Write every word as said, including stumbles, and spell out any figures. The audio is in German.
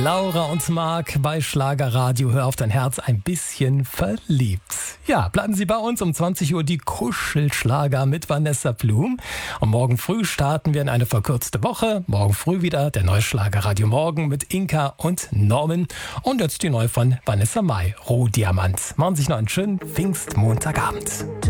Laura und Marc bei Schlagerradio. Hör auf dein Herz, ein bisschen verliebt. Ja, bleiben Sie bei uns um zwanzig Uhr die Kuschelschlager mit Vanessa Blum. Und morgen früh starten wir in eine verkürzte Woche. Morgen früh wieder der neue Schlagerradio Morgen mit Inka und Norman. Und jetzt die neue von Vanessa Mai, Rohdiamant. Machen Sie sich noch einen schönen Pfingstmontagabend.